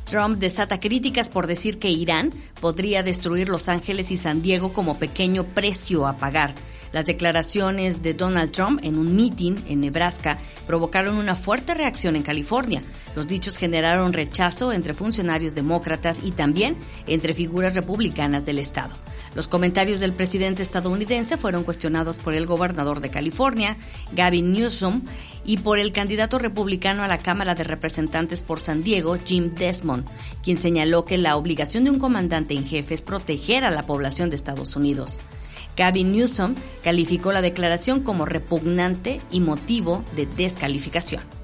Trump desata críticas por decir que Irán podría destruir Los Ángeles y San Diego como pequeño precio a pagar. Las declaraciones de Donald Trump en un mitin en Nebraska provocaron una fuerte reacción en California. Los dichos generaron rechazo entre funcionarios demócratas y también entre figuras republicanas del estado. Los comentarios del presidente estadounidense fueron cuestionados por el gobernador de California, Gavin Newsom, y por el candidato republicano a la Cámara de Representantes por San Diego, Jim Desmond, quien señaló que la obligación de un comandante en jefe es proteger a la población de Estados Unidos. Gavin Newsom calificó la declaración como repugnante y motivo de descalificación.